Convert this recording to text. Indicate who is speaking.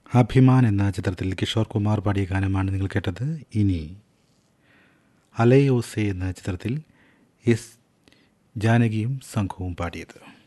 Speaker 1: അഭിമാൻ എന്ന ചിത്രത്തിൽ കിഷോർ കുമാർ പാടിയ ഗാനമാണ് നിങ്ങൾ കേട്ടത്. ഇനി അലയോസെ എന്ന ചിത്രത്തിൽ എസ് ജാനകിയും സംഘവും പാടിയത്.